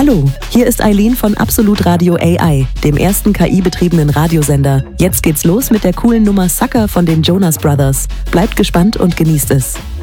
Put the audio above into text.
Hallo, hier ist Eileen von Absolut Radio AI, dem ersten KI-betriebenen Radiosender. Jetzt geht's los mit der coolen Nummer Sucker von den Jonas Brothers. Bleibt gespannt und genießt es.